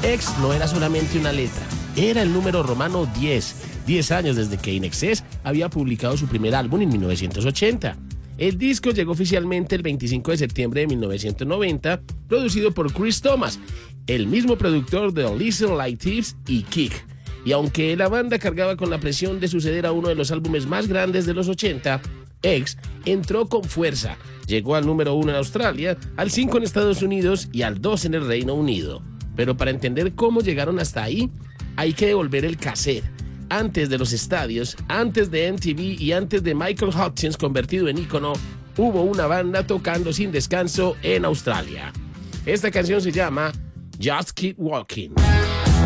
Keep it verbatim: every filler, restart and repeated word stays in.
X no era solamente una letra, era el número romano diez, diez años desde que In Excess había publicado su primer álbum en mil novecientos ochenta. El disco llegó oficialmente el veinticinco de septiembre de mil novecientos noventa, producido por Chris Thomas, el mismo productor de Listen Like Thieves y Kick. Y aunque la banda cargaba con la presión de suceder a uno de los álbumes más grandes de los ochenta, X entró con fuerza. Llegó al número uno en Australia, al cinco en Estados Unidos y al dos en el Reino Unido. Pero para entender cómo llegaron hasta ahí, hay que devolver el cassette. Antes de los estadios, antes de M T V y antes de Michael Hutchence convertido en ícono, hubo una banda tocando sin descanso en Australia. Esta canción se llama Just Keep Walking.